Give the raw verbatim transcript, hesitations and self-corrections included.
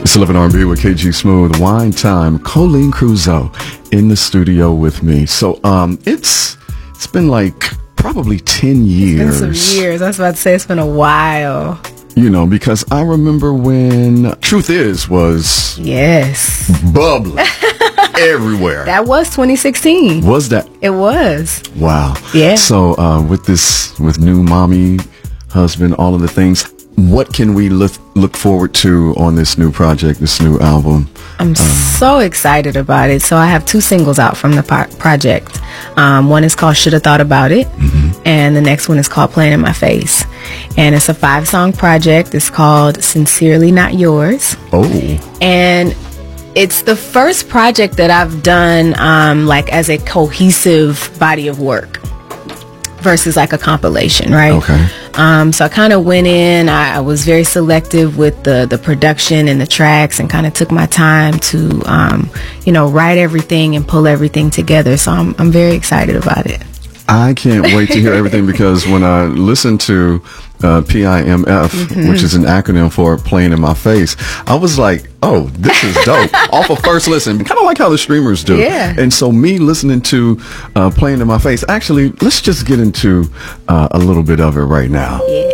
eleven R and B with K G Smooth. Wine Time. Colleen Crusoe in the studio with me. So um, it's it's been like probably ten years. It's been some years. I was about to say it's been a while. You know, because I remember when Truth Is was yes bubbling everywhere. That was twenty sixteen. Was that? It was. Wow. Yeah. So uh, with this, with new mommy, husband, all of the things, what can we look look forward to on this new project, this new album? I'm um, so excited about it. So I have two singles out from the po- project. Um, one is called Shoulda Thought About It, mm-hmm. and the next one is called Playing in My Face. And it's a five-song project. It's called Sincerely Not Yours. Oh. And it's the first project that I've done um, like as a cohesive body of work versus like a compilation, right? Okay. Um, so I kind of went in, I, I was very selective with the, the production and the tracks and kind of took my time to, um, you know, write everything and pull everything together. So I'm, I'm very excited about it. I can't wait to hear everything because when I listen to uh, P I M F, mm-hmm. which is an acronym for Playing in My Face, I was like, oh, this is dope. Off of first listen, kind of like how the streamers do. Yeah. And so me listening to uh, Playing in My Face, actually, let's just get into uh, a little bit of it right now. Yeah.